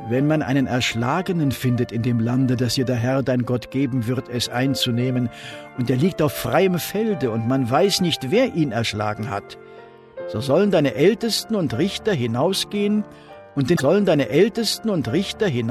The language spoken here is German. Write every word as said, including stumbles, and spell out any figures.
Wenn man einen Erschlagenen findet in dem Lande, das dir der Herr dein Gott geben wird, es einzunehmen, und er liegt auf freiem Felde, und man weiß nicht, wer ihn erschlagen hat, so sollen deine Ältesten und Richter hinausgehen, und den sollen deine Ältesten und Richter hinausgehen,